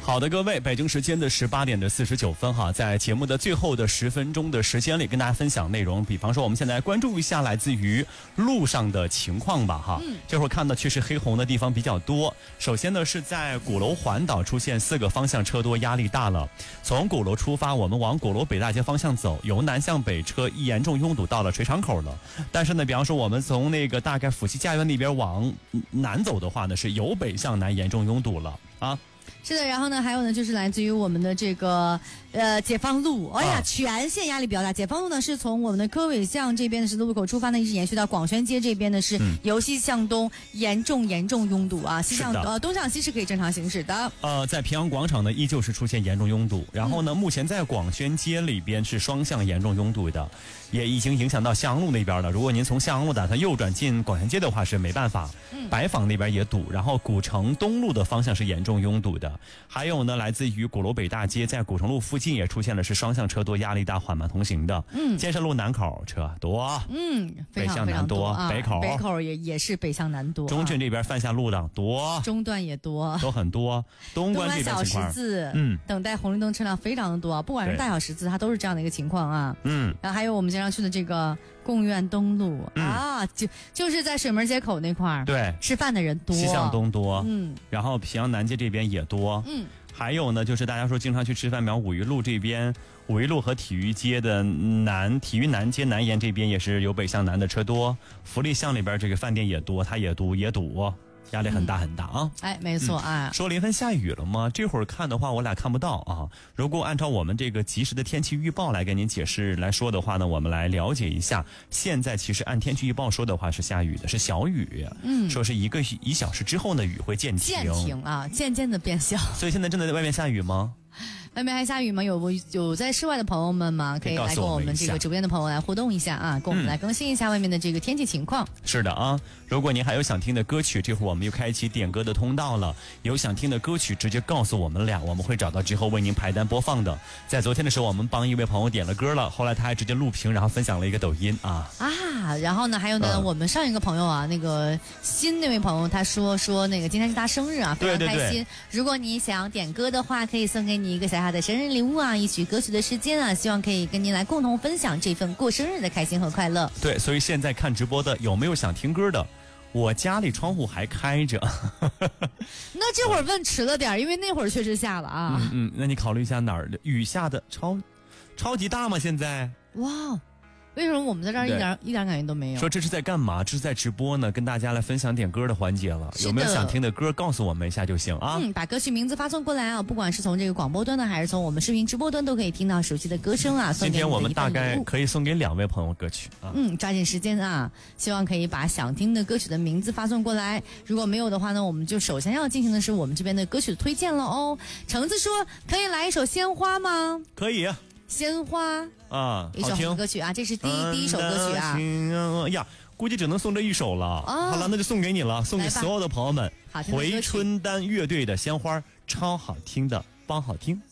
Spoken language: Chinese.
好的，各位，北京时间的18点49分哈，在节目的最后的10分钟的时间里，跟大家分享内容。比方说，我们现在关注一下来自于路上的情况吧哈。这会儿看到确实黑红的地方比较多。首先呢，是在鼓楼环岛出现4个方向车多，压力大了。从鼓楼出发，我们往鼓楼北大街方向走，由南向北车严重拥堵到了水厂口了。但是呢，比方说我们从那个大概府西家园那边往南走的话呢，是由北向南严重拥堵了啊。 是的，然后呢，还有呢，就是来自于我们的这个解放路，哎呀，全线压力比较大。解放路呢是从我们的科伟巷这边的十字路口出发呢，一直延续到广宣街这边呢是由西向东严重拥堵啊，西向东向西是可以正常行驶的。 在平阳广场呢依旧是出现严重拥堵，然后呢，目前在广宣街里边是双向严重拥堵的，也已经影响到向阳路那边了。如果您从向阳路打算右转进广宣街的话是没办法。白坊那边也堵，然后古城东路的方向是严重拥堵的。还有呢，来自于鼓楼北大街，在古城路附近也出现了是双向车多，压力大，缓慢同行的。建设路南口车多， 非常北向南多啊， 北口也是北向南多。 中郡这边犯下路的多， 中段也多， 都很多。东关这边小十字，等待红绿灯车辆非常的多，不管是大小十字，它都是这样的一个情况啊。然后还有我们经常去的这个贡院东路啊，就是在水门街口那块儿， 对， 吃饭的人多， 西向东多，然后平阳南街这边也多，还有呢，就是大家说经常去吃饭，比方五一路这边，五一路和体育街的体育南街南沿这边也是由北向南的车多，福利巷里边这个饭店也多，它也堵，压力很大很大啊！ 没错啊。 说临汾下雨了吗？这会儿看的话，我俩看不到啊。如果按照我们这个及时的天气预报来跟您解释来说的话呢，我们来了解一下。现在其实按天气预报说的话是下雨的，是小雨。说是1小时之后呢，雨会渐停啊，渐渐的变小。 所以现在真的在外面下雨吗？ 外面还下雨吗？有在室外的朋友们吗？可以来跟我们这个直播间的朋友来互动一下啊，跟我们来更新一下外面的这个天气情况。 是的啊，如果您还有想听的歌曲，这会儿我们又开启点歌的通道了。有想听的歌曲，直接告诉我们俩，我们会找到之后为您排单播放的。在昨天的时候，我们帮一位朋友点了歌了，后来他还直接录屏，然后分享了一个抖音啊。 然后呢，还有呢，我们上一个朋友啊，那个新那位朋友，他说那个今天是他生日啊，非常开心。如果你想点歌的话，可以送给你一个小小的生日礼物啊，一曲歌曲的时间啊，希望可以跟您来共同分享这份过生日的开心和快乐。 对，所以现在看直播的有没有想听歌的？我家里窗户还开着。 那这会儿问迟了点，因为那会儿确实下了啊。 那你考虑一下哪儿的雨下的超级大吗？现在？ 哇！为什么我们在这儿一点感觉都没有？ 说这是在干嘛？这是在直播呢，跟大家来分享点歌的环节了。有没有想听的歌，告诉我们一下就行啊。 把歌曲名字发送过来啊，不管是从这个广播端的，还是从我们视频直播端，都可以听到熟悉的歌声啊。 今天我们大概可以送给2位朋友歌曲啊。 抓紧时间啊，希望可以把想听的歌曲的名字发送过来。如果没有的话呢，我们就首先要进行的是我们这边的歌曲的推荐了哦。橙子说可以来一首《鲜花》吗？ 可以。 鲜花啊， 一首好歌曲啊，这是第一首歌曲啊。 呀，估计只能送这一首了。好了，那就送给你了，送给所有的朋友们。回春丹乐队的《鲜花》超好听的，帮好听。